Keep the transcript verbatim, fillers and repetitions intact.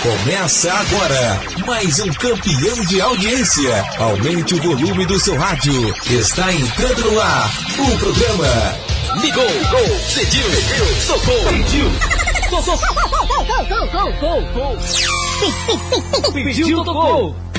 Começa agora mais um campeão de audiência. Aumente o volume do seu rádio. Está entrando no ar o programa Ligou, Gol, Pediu, Tocou, Pediu, Tocou, Pediu, Tocou.